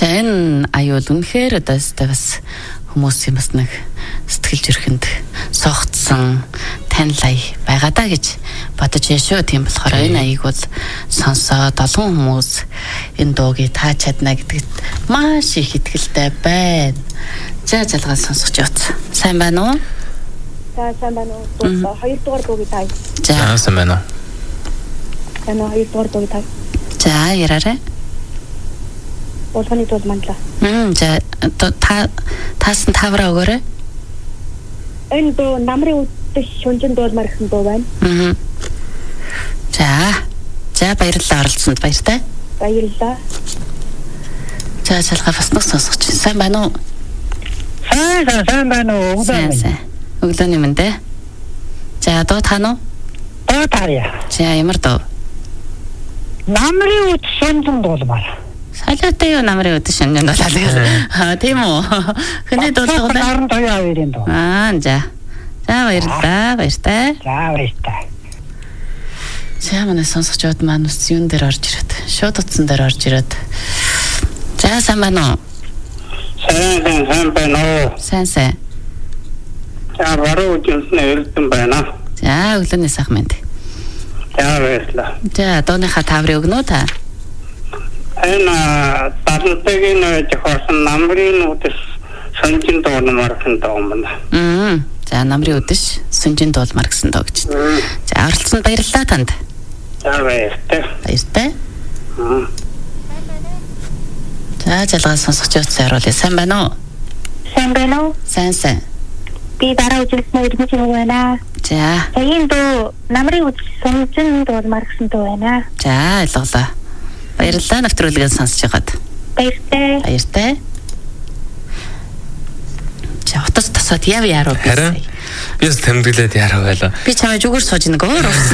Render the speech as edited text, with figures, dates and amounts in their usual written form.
За энэ аюул үнэхээр одоо бас хүмүүсийн бас нэг сэтгэл зүрхэнд согтсон танилай байгаа даа гэж бодож байна шүү. Тийм болохоор энэ аяыг бол сонсоод олон хүмүүс энэ дуугийг тааж чадна гэдэгт маш их итгэлтэй байна. За залгаа сонсож явц. Сайн байна уу? За сайн байна уу? Хоёрдугаар дуугийг таа. За сайн байна уу? Манай хоёрдугаар дуугийг таа. За яраарай. Улганы дуу манлаа. За таас нь тавраа өгөөрэй. Энэ дуу намрын үдшин шүнжин дуулмаар гэсэн дуу байна. За баярлалаа оролцсонд баяртай. Баярлалаа. За залгаа бас нэг сонсогч. Сайн байна уу? Сайн байна уу? Сайн. Өглөөний мэнд ээ. За дуу таана уу? Дуу таарья. За ямар дуу? Намрын үдшин дуулмаар. Салаатай юу намрын үдшин дуулмаар. Тийм үү? Хэний дуулдаг вэ? Харин тоёавэрийн дуу. За баярлалаа. Баяртай. За баяртай. За манай сонсогчдод маань ус юун дээр орж ирээд. Шууд утсан дээр орж ирээд. За сайн байна уу? Сайн байна уу? Сайн. За баруун үдшин эрдэн байна. За өглөөний сайхан мэнд. За баярлалаа. За дууныхаа таврыг өгнө үү та? Энэ талантгийн жохорсон намрын үдэс сонжин дуулмаар гэсэн дуу байна. За намрын үдэш сүнжин дуулмаар гэсэн дуу гэж. За оролцсонд баярлалаа танд. За баяртай. Баяртай. За залгаа сонсогчдод сайруулъя. Сайн байна уу? Сайн байна уу? Сайн. Би бараа үзүүлснээр ирмэж байна. За. Энэ дуу намрын үдшин шүнжин дуулмаар гэсэн дуу байна. За ойлголоо. Баярлалаа навтруулгыг сонсож байгаад. Баяртай. За утас тасаад яв яруу би. Харин би тэмдэглээд яруу байлаа. Би чамайг зүгээр сууж нэг өөр